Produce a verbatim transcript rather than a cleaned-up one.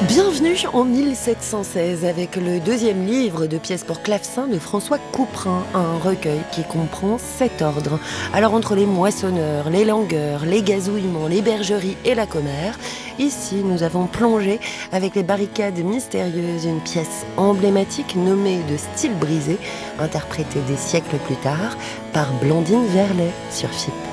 Bienvenue en mille sept cent seize avec le deuxième livre de pièces pour clavecin de François Couperin, un recueil qui comprend sept ordres. Alors entre les moissonneurs, les langueurs, les gazouillements, les bergeries et la commère, ici nous avons plongé avec les barricades mystérieuses, une pièce emblématique nommée de Style brisé, interprétée des siècles plus tard par Blandine Verlet sur F I P.